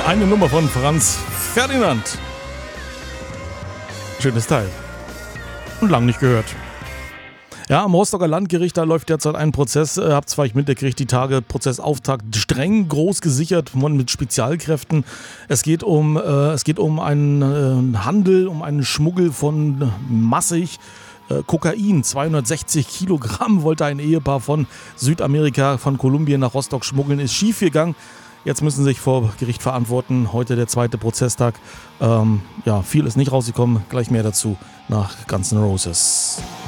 Eine Nummer von Franz Ferdinand. Schönes Teil. Und lang nicht gehört. Ja, am Rostocker Landgericht, da läuft derzeit ein Prozess. Habt zwar ich mitgekriegt, die Tage Prozessauftakt streng groß gesichert mit Spezialkräften. Es geht um einen Handel, um einen Schmuggel von massig Kokain. 260 Kilogramm wollte ein Ehepaar von Südamerika, von Kolumbien nach Rostock schmuggeln. Ist schief gegangen. Jetzt müssen sie sich vor Gericht verantworten. Heute der zweite Prozesstag. Viel ist nicht rausgekommen. Gleich mehr dazu nach Guns N' Roses.